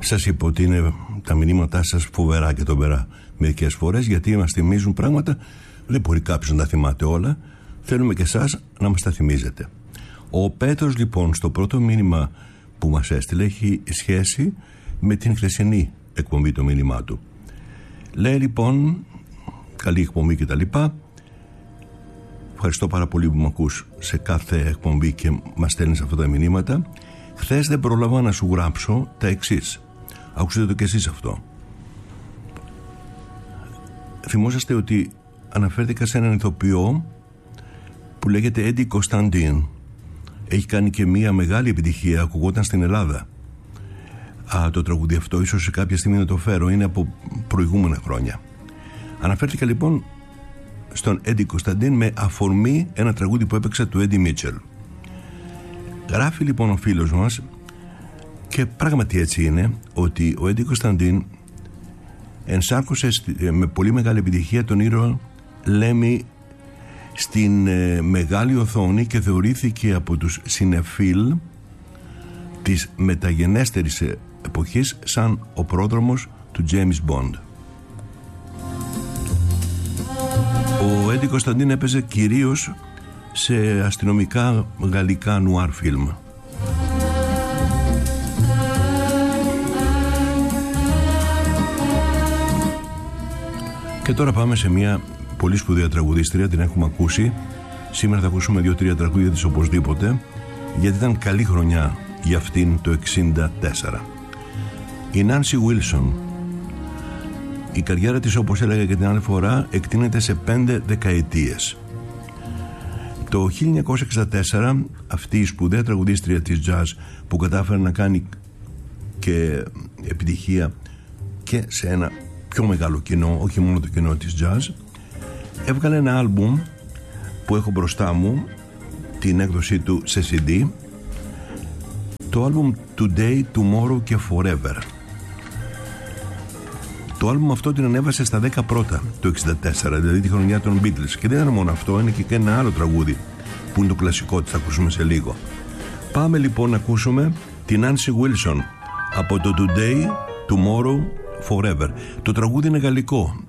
Σας είπα ότι είναι τα μηνύματά σας φοβερά και τομπερά μερικές φορές, γιατί μας θυμίζουν πράγματα. Δεν μπορεί κάποιος να τα θυμάται όλα. Θέλουμε και εσάς να μας τα θυμίζετε. Ο Πέτρος λοιπόν στο πρώτο μήνυμα που μας έστειλε έχει σχέση με την χθεσινή εκπομπή, το μήνυμά του. Λέει λοιπόν, καλή εκπομπή και τα λοιπά. Ευχαριστώ πάρα πολύ που με ακούς σε κάθε εκπομπή και μας στέλνεις αυτά τα μηνύματα. Χθες δεν πρόλαβα να σου γράψω τα εξής. Άκουσετε το κι εσείς αυτό. Θυμόσαστε ότι αναφέρθηκα σε έναν ηθοποιό που λέγεται Έντι Κωνσταντίν. Έχει κάνει και μία μεγάλη επιτυχία, ακουγόταν στην Ελλάδα. Το τραγούδι αυτό ίσως σε κάποια στιγμή να το φέρω, είναι από προηγούμενα χρόνια. Αναφέρθηκα λοιπόν στον Έντι Κωνσταντίν με αφορμή ένα τραγούδι που έπαιξε του Έντι Μίτσελ. Γράφει λοιπόν ο φίλος μας, και πράγματι έτσι είναι, ότι ο Έντι Κωνσταντίν ενσάρκωσε με πολύ μεγάλη επιτυχία τον ήρωα Λέμι στην μεγάλη οθόνη και θεωρήθηκε από τους συνεφίλ της μεταγενέστερης εποχής σαν ο πρόδρομος του James Bond. Ο Έντι Κωνσταντίν έπαιζε κυρίως σε αστυνομικά γαλλικά νουάρ φιλμ. Και τώρα πάμε σε μια πολύ σπουδαία τραγουδίστρια, την έχουμε ακούσει. Σήμερα θα ακούσουμε 2-3 τραγούδια της οπωσδήποτε, γιατί ήταν καλή χρονιά για αυτήν το 64. Η Νάνσι Βίλσον. Η καριέρα της, όπως έλεγα και την άλλη φορά, εκτείνεται σε 5 δεκαετίες. Το 1964 αυτή η σπουδαία τραγουδίστρια της jazz, που κατάφερε να κάνει και επιτυχία και σε ένα πιο μεγάλο κοινό, όχι μόνο το κοινό της jazz, έβγαλε ένα άλμπουμ που έχω μπροστά μου, την έκδοσή του σε CD, το άλμπουμ Today, Tomorrow και Forever. Το άλμπουμ αυτό την ανέβασε στα 10 πρώτα το 64, δηλαδή τη χρονιά των Beatles. Και δεν είναι μόνο αυτό, είναι και ένα άλλο τραγούδι που είναι το κλασικό, θα ακούσουμε σε λίγο. Πάμε λοιπόν να ακούσουμε την Nancy Wilson από το Today, Tomorrow, Forever. Το τραγούδι είναι γαλλικό,